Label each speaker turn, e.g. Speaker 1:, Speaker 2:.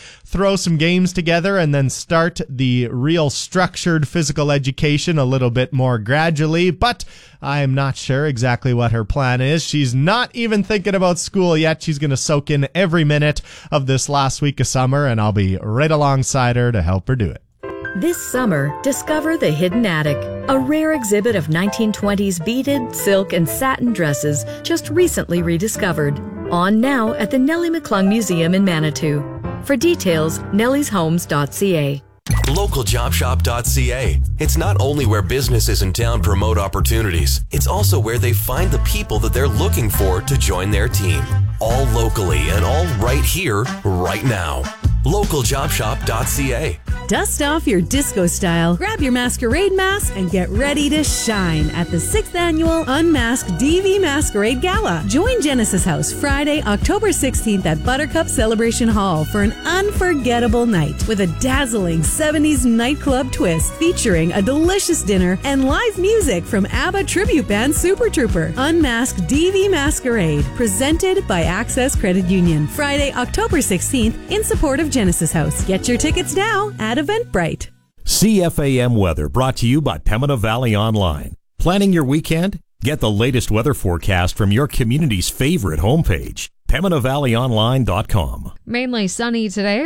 Speaker 1: throw some games together and then start the real structured physical education a little bit more gradually, but I am not sure exactly what her plan is. She's not even thinking about school yet. She's going to soak in every minute of this last week of summer, and I'll be right alongside her to help her do it.
Speaker 2: This summer, discover the Hidden Attic, a rare exhibit of 1920s beaded, silk, and satin dresses just recently rediscovered. On now at the Nellie McClung Museum in Manitou. For details, nellieshomes.ca.
Speaker 3: LocalJobShop.ca. It's not only where businesses in town promote opportunities, it's also where they find the people that they're looking for to join their team. All locally and all right here, right now. LocalJobShop.ca.
Speaker 4: Dust off your disco style, grab your masquerade mask, and get ready to shine at the 6th Annual Unmasked DV Masquerade Gala. Join Genesis House Friday, October 16th at Buttercup Celebration Hall for an unforgettable night with a dazzling 70s nightclub twist featuring a delicious dinner and live music from ABBA tribute band Super Trooper. Unmasked DV Masquerade, presented by Access Credit Union. Friday, October 16th in support of Genesis House. Get your tickets now at Eventbrite.
Speaker 5: CFAM weather brought to you by Pembina Valley Online. Planning your weekend? Get the latest weather forecast from your community's favorite homepage, PembinaValleyOnline.com.
Speaker 6: Mainly sunny today.